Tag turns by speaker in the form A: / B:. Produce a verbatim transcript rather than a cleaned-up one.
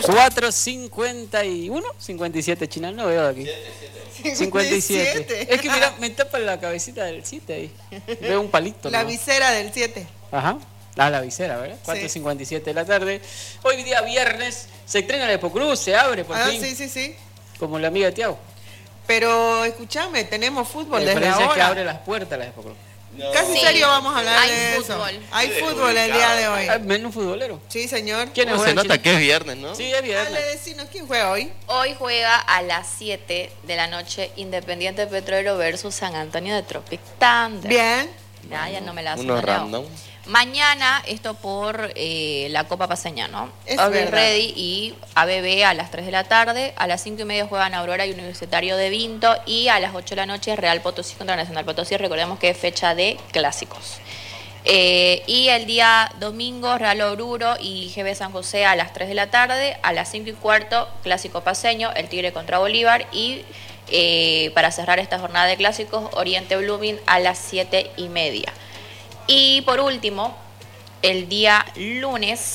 A: cuatro cincuenta y uno, cincuenta y siete, Chinal, no veo aquí. cincuenta y siete. Es que mira, me tapa la cabecita del siete ahí. Veo un palito.
B: La
A: ¿no?
B: visera del siete.
A: Ajá. Ah, la visera, ¿verdad? cuatro cincuenta y siete sí. de la tarde. Hoy día viernes se estrena la Epocruz, se abre por
B: ah,
A: fin.
B: Sí, sí, sí.
A: Como la amiga de Tiago.
B: Pero escúchame, tenemos fútbol
A: la
B: desde ahora.
A: Es que abre las puertas la Epocruz.
B: No. Casi sí, serio vamos a hablar
C: hay
B: de
C: fútbol.
B: eso. Hay sí, fútbol el día de hoy.
A: ¿Hay menú futbolero?
B: Sí, señor.
A: ¿Quién es?
D: Se nota que es viernes, ¿no?
A: Sí, es viernes.
B: Dale, decinos, ¿quién juega hoy?
C: Hoy juega a las siete de la noche Independiente Petrolero versus San Antonio de Tropic Thunder.
B: Bien.
C: Nah, ya no me la hace.
D: Uno random.
C: Mañana, esto por eh, la Copa Paceña, ¿no?
B: Es
C: Always Ready y A B B a las tres de la tarde. A las cinco y media juegan Aurora y Universitario de Vinto. Y a las ocho de la noche Real Potosí contra Nacional Potosí. Recordemos que es fecha de clásicos. Eh, y el día domingo, Real Oruro y G B San José a las tres de la tarde. A las cinco y cuarto, Clásico Paceño, el Tigre contra Bolívar. Y eh, para cerrar esta jornada de clásicos, Oriente Blooming a las siete y media. Y por último, el día lunes